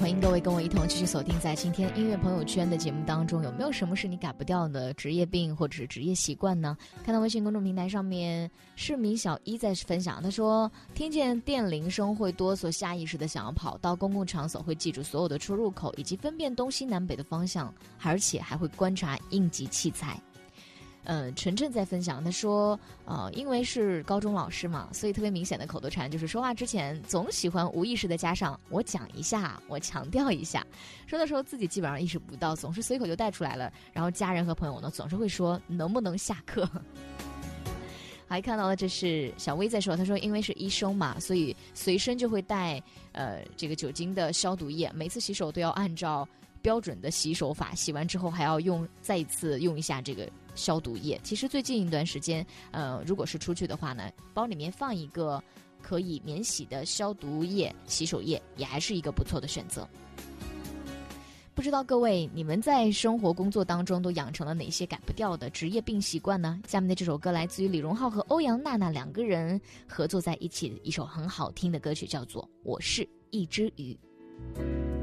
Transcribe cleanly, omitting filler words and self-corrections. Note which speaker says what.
Speaker 1: 欢迎各位跟我一同继续锁定在今天音乐朋友圈的节目当中。有没有什么是你改不掉的职业病或者是职业习惯呢？看到微信公众平台上面市民小一在分享，他说听见电铃声会哆嗦，下意识的想要跑到公共场所，会记住所有的出入口以及分辨东西南北的方向，而且还会观察应急器材。晨晨在分享，他说因为是高中老师嘛，所以特别明显的口头禅就是说话之前总喜欢无意识的加上我讲一下，我强调一下，说的时候自己基本上意识不到，总是随口就带出来了，然后家人和朋友呢总是会说能不能下课。还看到了，这是小薇在说，他说因为是医生嘛，所以随身就会带这个酒精的消毒液，每次洗手都要按照标准的洗手法，洗完之后还要再一次用一下这个消毒液。其实最近一段时间如果是出去的话呢，包里面放一个可以免洗的消毒液、洗手液也还是一个不错的选择。不知道各位你们在生活工作当中都养成了哪些改不掉的职业病习惯呢？下面的这首歌来自于李荣浩和欧阳娜娜两个人合作在一起的一首很好听的歌曲，叫做《我是一只鱼》。